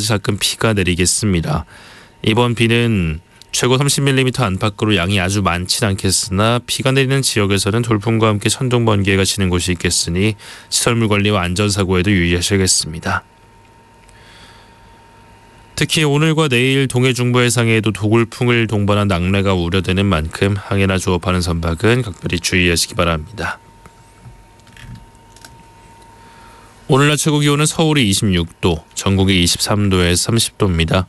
가끔 비가 내리겠습니다. 이번 비는 최고 30mm 안팎으로 양이 아주 많진 않겠으나 비가 내리는 지역에서는 돌풍과 함께 천둥 번개가 치는 곳이 있겠으니 시설물 관리와 안전사고에도 유의하셔야겠습니다. 특히 오늘과 내일 동해 중부 해상에도 도굴풍을 동반한 낙뢰가 우려되는 만큼 항해나 조업하는 선박은 각별히 주의하시기 바랍니다. 오늘 낮 최고 기온은 서울이 26도, 전국이 23도에서 30도입니다.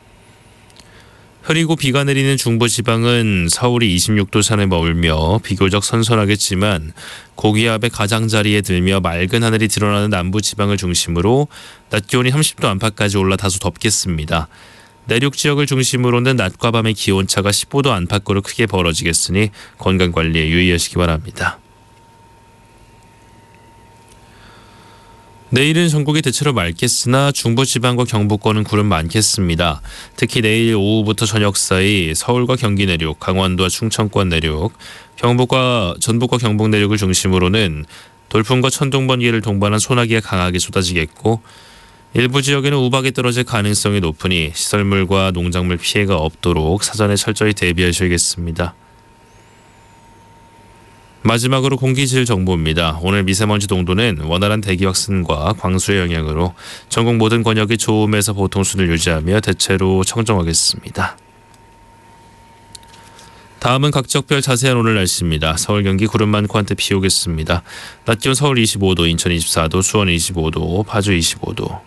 흐리고 비가 내리는 중부지방은 서울이 26도 선에 머물며 비교적 선선하겠지만 고기압의 가장자리에 들며 맑은 하늘이 드러나는 남부지방을 중심으로 낮 기온이 30도 안팎까지 올라 다소 덥겠습니다. 내륙 지역을 중심으로는 낮과 밤의 기온차가 15도 안팎으로 크게 벌어지겠으니 건강관리에 유의하시기 바랍니다. 내일은 전국이 대체로 맑겠으나 중부지방과 경북권은 구름 많겠습니다. 특히 내일 오후부터 저녁 사이 서울과 경기 내륙, 강원도와 충청권 내륙, 전북과 경북 내륙을 중심으로는 돌풍과 천둥 번개를 동반한 소나기가 강하게 쏟아지겠고 일부 지역에는 우박이 떨어질 가능성이 높으니 시설물과 농작물 피해가 없도록 사전에 철저히 대비하셔야겠습니다. 마지막으로 공기질 정보입니다. 오늘 미세먼지 농도는 원활한 대기 확산과 광수의 영향으로 전국 모든 권역이 좋음에서 보통 수준을 유지하며 대체로 청정하겠습니다. 다음은 각 지역별 자세한 오늘 날씨입니다. 서울 경기 구름 많고 한때 비 오겠습니다. 낮 기온 서울 25도, 인천 24도, 수원 25도, 파주 25도.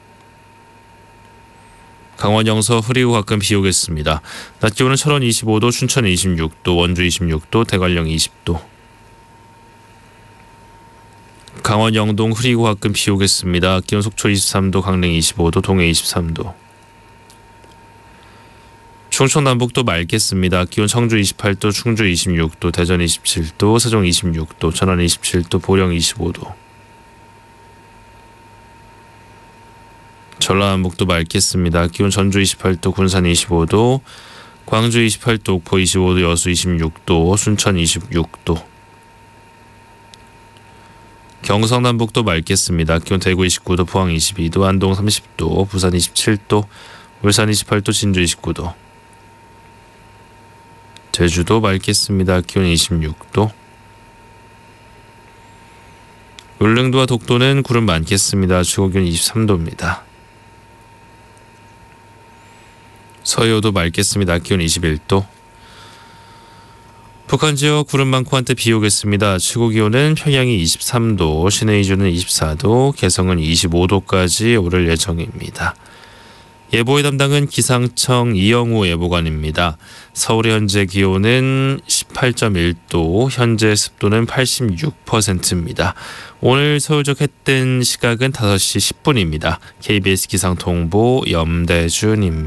강원 영서 흐리고 가끔 비 오겠습니다. 낮 기온은 철원 25도, 춘천 26도, 원주 26도, 대관령 20도. 강원 영동 흐리고 가끔 비 오겠습니다. 기온 속초 23도, 강릉 25도, 동해 23도. 충청 남북도 맑겠습니다. 기온 청주 28도, 충주 26도, 대전 27도, 세종 26도, 천안 27도, 보령 25도. 전라남북도 맑겠습니다. 기온 전주 28도, 군산 25도, 광주 28도, 옥포 25도, 여수 26도, 순천 26도. 경상남북도 맑겠습니다. 기온 대구 29도, 포항 22도, 안동 30도, 부산 27도, 울산 28도, 진주 29도. 제주도 맑겠습니다. 기온 26도. 울릉도와 독도는 구름 많겠습니다. 최고기온 23도입니다. 서해오도 맑겠습니다. 기온 21도. 북한 지역 구름 많고 한때 비 오겠습니다. 최고기온은 평양이 23도, 신의주는 24도, 개성은 25도까지 오를 예정입니다. 예보의 담당은 기상청 이영우 예보관입니다. 서울의 현재 기온은 18.1도, 현재 습도는 86%입니다. 오늘 서울적 해 뜬 시각은 5시 10분입니다. KBS 기상통보 염대준입니다.